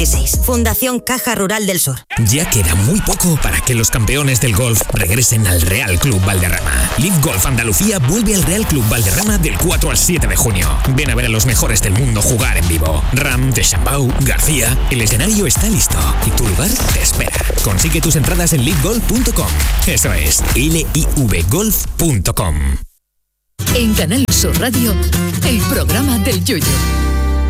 Fundación Caja Rural del Sur. Ya queda muy poco para que los campeones del golf regresen al Real Club Valderrama. Live Golf Andalucía vuelve al Real Club Valderrama del 4 al 7 de junio. Ven a ver a los mejores del mundo jugar en vivo. Ram, Deschambau, García. El escenario está listo y tu lugar te espera. Consigue tus entradas en livegolf.com. Eso es, livegolf.com. En Canal Sur Radio, el programa del Yoyo.